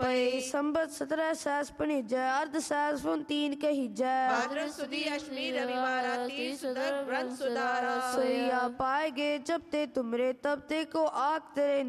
पई संबत 17 सहस पणिजय अर्ध सहस 3 कहिजय भाद्र सुदी अष्टमी रविवारा 30 सुदर ग्रंथ सुधारा सोया पाएगे जब ते तुमरे तब ते को आग तेरे